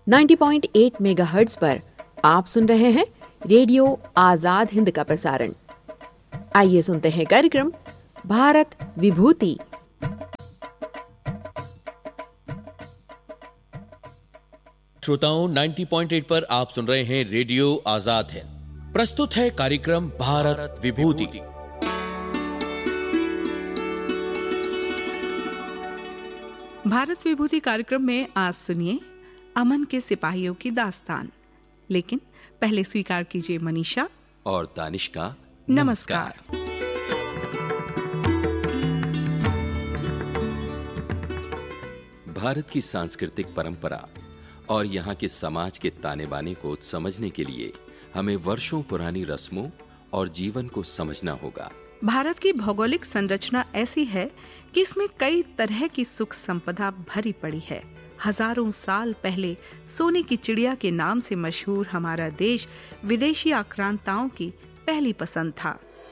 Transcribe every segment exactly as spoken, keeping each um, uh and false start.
नब्बे पॉइंट आठ मेगाहर्ट्ज पर आप सुन रहे हैं रेडियो आजाद हिंद का प्रसारण। आइए सुनते हैं कार्यक्रम भारत विभूति। श्रोताओं, नब्बे पॉइंट आठ पर आप सुन रहे हैं रेडियो आजाद हिंद। प्रस्तुत है कार्यक्रम भारत विभूति। भारत विभूति कार्यक्रम में आज सुनिए अमन के सिपाहियों की दास्तान। लेकिन पहले स्वीकार कीजिए मनीषा और दानिश का नमस्कार। भारत की सांस्कृतिक परंपरा और यहाँ के समाज के ताने बाने को समझने के लिए हमें वर्षों पुरानी रस्मों और जीवन को समझना होगा। भारत की भौगोलिक संरचना ऐसी है कि इसमें कई तरह की सुख संपदा भरी पड़ी है। हजारों साल पहले सोने की चिड़िया के नाम से मशहूर हमारा देश विदेशी आक्रांताओं की पहली पसंद था।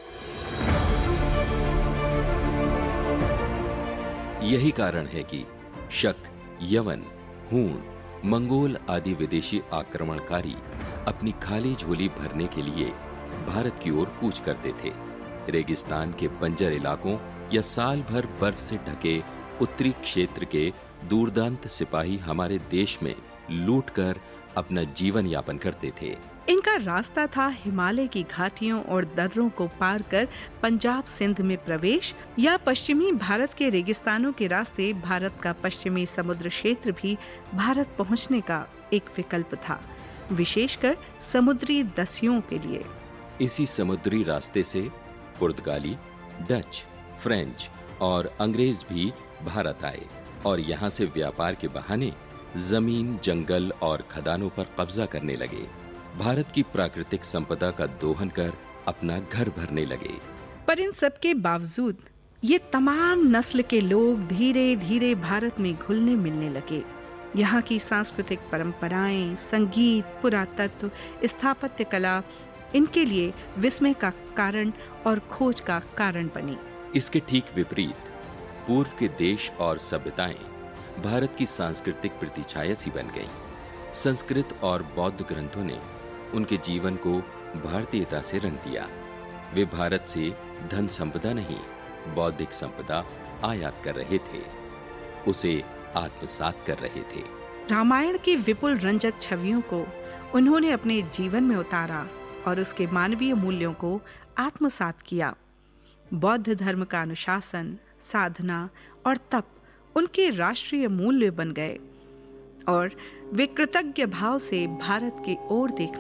यही कारण है कि शक, यवन, हूण, मंगोल आदि विदेशी आक्रमणकारी अपनी खाली झोली भरने के लिए भारत की ओर कूच करते थे। रेगिस्तान के बंजर इलाकों या साल भर बर्फ से ढके उत्तरी क्षेत्र के दूरदंत सिपाही हमारे देश में लूटकर अपना जीवन यापन करते थे। इनका रास्ता था हिमालय की घाटियों और दर्रों को पार कर पंजाब सिंध में प्रवेश, या पश्चिमी भारत के रेगिस्तानों के रास्ते भारत का पश्चिमी समुद्र क्षेत्र भी भारत पहुंचने का एक विकल्प था, विशेषकर समुद्री दस्युओं के लिए। इसी समुद्री रास्ते से पुर्तगाली, डच, फ्रेंच और अंग्रेज भी भारत आए और यहाँ से व्यापार के बहाने जमीन, जंगल और खदानों पर कब्जा करने लगे। भारत की प्राकृतिक संपदा का दोहन कर अपना घर भरने लगे। पर इन सब के बावजूद ये तमाम नस्ल के लोग धीरे धीरे भारत में घुलने मिलने लगे। यहाँ की सांस्कृतिक परंपराएं, संगीत, पुरातत्व, स्थापत्य कला इनके लिए विस्मय का कारण और खोज का कारण बनी। इसके ठीक विपरीत पूर्व के देश और सभ्यताएं भारत की सांस्कृतिक प्रतिछाया सी बन गईं। संस्कृत और बौद्ध ग्रंथों ने उनके जीवन को भारतीयता से रंग दिया। वे भारत से धन संपदा नहीं, बौद्धिक संपदा आयात कर रहे थे, उसे आत्मसात कर रहे थे। रामायण की विपुल रंजक छवियों को उन्होंने अपने जीवन में उतारा और उसके मानवीय मूल्यों को आत्मसात किया। बौद्ध धर्म का अनुशासन, साधना और तप उनके राष्ट्रीय मूल्य बन गए और वे कृतज्ञ भाव से भारत की ओर देखने